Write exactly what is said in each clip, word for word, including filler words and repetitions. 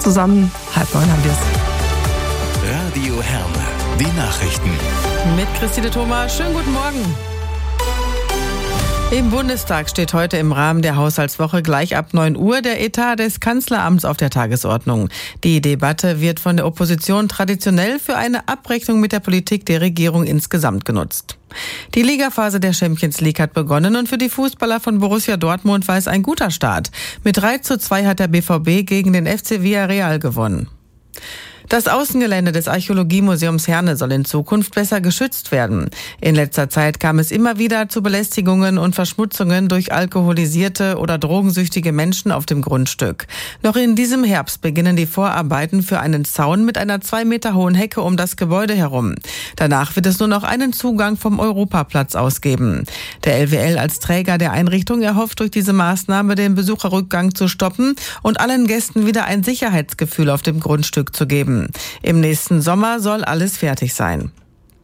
zusammen, halb neun haben wir es. Radio Herne, die Nachrichten. Mit Christine Thomas, schönen guten Morgen. Im Bundestag steht heute im Rahmen der Haushaltswoche gleich ab neun Uhr der Etat des Kanzleramts auf der Tagesordnung. Die Debatte wird von der Opposition traditionell für eine Abrechnung mit der Politik der Regierung insgesamt genutzt. Die Ligaphase der Champions League hat begonnen und für die Fußballer von Borussia Dortmund war es ein guter Start. Mit drei zu zwei hat der B V B gegen den F C Villarreal gewonnen. Das Außengelände des Archäologiemuseums Herne soll in Zukunft besser geschützt werden. In letzter Zeit kam es immer wieder zu Belästigungen und Verschmutzungen durch alkoholisierte oder drogensüchtige Menschen auf dem Grundstück. Noch in diesem Herbst beginnen die Vorarbeiten für einen Zaun mit einer zwei Meter hohen Hecke um das Gebäude herum. Danach wird es nur noch einen Zugang vom Europaplatz aus geben. Der L W L als Träger der Einrichtung erhofft durch diese Maßnahme den Besucherrückgang zu stoppen und allen Gästen wieder ein Sicherheitsgefühl auf dem Grundstück zu geben. Im nächsten Sommer soll alles fertig sein.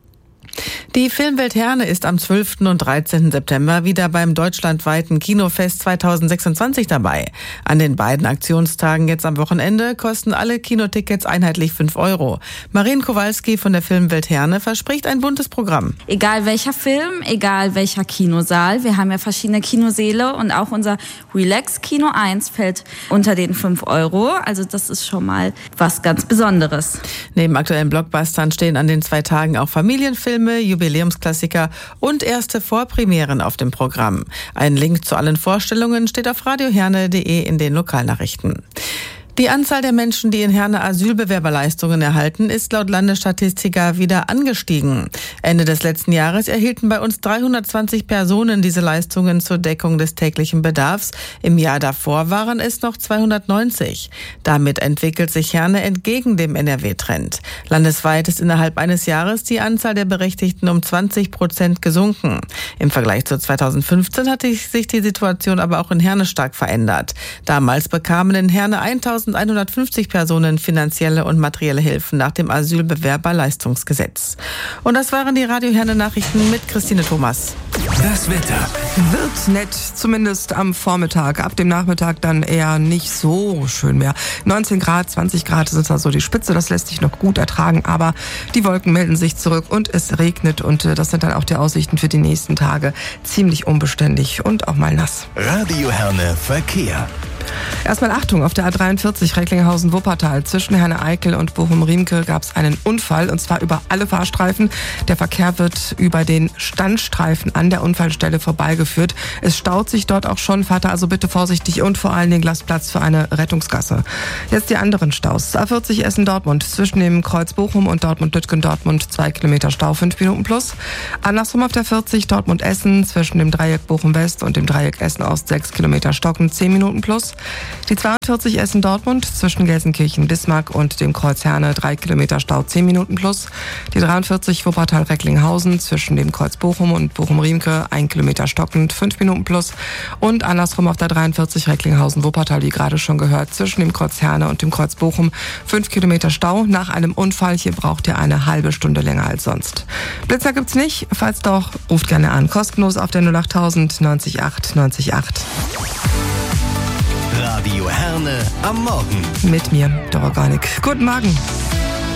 Die Filmwelt Herne ist am zwölften und dreizehnten September wieder beim deutschlandweiten Kinofest zweitausendsechsundzwanzig dabei. An den beiden Aktionstagen jetzt am Wochenende kosten alle Kinotickets einheitlich fünf Euro. Marien Kowalski von der Filmwelt Herne verspricht ein buntes Programm. Egal welcher Film, egal welcher Kinosaal. Wir haben ja verschiedene Kinosäle und auch unser Relax Kino eins fällt unter den fünf Euro. Also das ist schon mal was ganz Besonderes. Neben aktuellen Blockbustern stehen an den zwei Tagen auch Familienfilme, Jubiläumsklassiker und erste Vorpremieren auf dem Programm. Ein Link zu allen Vorstellungen steht auf radioherne punkt de in den Lokalnachrichten. Die Anzahl der Menschen, die in Herne Asylbewerberleistungen erhalten, ist laut Landesstatistiker wieder angestiegen. Ende des letzten Jahres erhielten bei uns dreihundertzwanzig Personen diese Leistungen zur Deckung des täglichen Bedarfs. Im Jahr davor waren es noch zweihundertneunzig. Damit entwickelt sich Herne entgegen dem N R W-Trend. Landesweit ist innerhalb eines Jahres die Anzahl der Berechtigten um zwanzig Prozent gesunken. Im Vergleich zu zweitausendfünfzehn hatte sich die Situation aber auch in Herne stark verändert. Damals bekamen in Herne eintausendeinhundertfünfzig Personen finanzielle und materielle Hilfen nach dem Asylbewerberleistungsgesetz. Und das waren die Radio Herne Nachrichten mit Christine Thomas. Das Wetter wird nett, zumindest am Vormittag. Ab dem Nachmittag dann eher nicht so schön mehr. neunzehn Grad, zwanzig Grad sind da so die Spitze, das lässt sich noch gut ertragen, aber die Wolken melden sich zurück und es regnet und das sind dann auch die Aussichten für die nächsten Tage. Ziemlich unbeständig und auch mal nass. Radio Herne Verkehr. Erstmal Achtung, auf der A dreiundvierzig Recklinghausen-Wuppertal zwischen Herne-Eickel und Bochum-Riemke gab es einen Unfall und zwar über alle Fahrstreifen. Der Verkehr wird über den Standstreifen an der Unfallstelle vorbeigeführt. Es staut sich dort auch schon, fahrt da also bitte vorsichtig und vor allen Dingen lasst Platz für eine Rettungsgasse. Jetzt die anderen Staus. A vierzig Essen-Dortmund zwischen dem Kreuz Bochum und Dortmund-Lütgen-Dortmund zwei Kilometer Stau, fünf Minuten plus. Andersrum auf der vierzig Dortmund-Essen zwischen dem Dreieck Bochum-West und dem Dreieck Essen-Ost sechs Kilometer Stocken, zehn Minuten plus. Die zweiundvierzig Essen-Dortmund zwischen Gelsenkirchen-Bismarck und dem Kreuz Herne drei Kilometer Stau, zehn Minuten plus. Die dreiundvierzig Wuppertal-Recklinghausen zwischen dem Kreuz Bochum und Bochum-Riemke ein Kilometer stockend, fünf Minuten plus. Und andersrum auf der dreiundvierzig Recklinghausen-Wuppertal, wie gerade schon gehört, zwischen dem Kreuz Herne und dem Kreuz Bochum fünf Kilometer Stau. Nach einem Unfall hier braucht ihr eine halbe Stunde länger als sonst. Blitzer gibt's nicht, falls doch, ruft gerne an. Kostenlos auf der null achttausend neunzig acht neunzig acht. Radio Herne am Morgen. Mit mir, Doroganik. Guten Morgen.